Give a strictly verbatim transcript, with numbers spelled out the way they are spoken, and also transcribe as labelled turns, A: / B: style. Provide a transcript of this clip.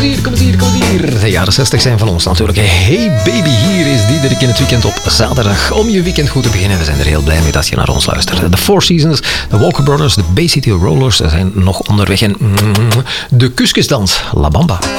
A: hier, kom eens hier, kom eens hier. De jaren zestig zijn van ons natuurlijk. Hey baby, hier is Diederik in het weekend op zaterdag. Om je weekend goed te beginnen. We zijn er heel blij mee dat je naar ons luistert. De Four Seasons, de Walker Brothers, de Bay City Rollers zijn nog onderweg. En de kuskusdans, La Bamba.